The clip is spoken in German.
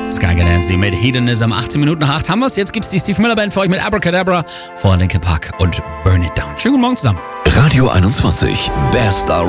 Sky Nancy mit Hedonism. 18 Minuten nach 8 haben wir es. Jetzt gibt's die Steve Miller Band für euch mit Abracadabra vor Linkin Park und Burn It Down. Schönen guten Morgen zusammen. Radio 21, Best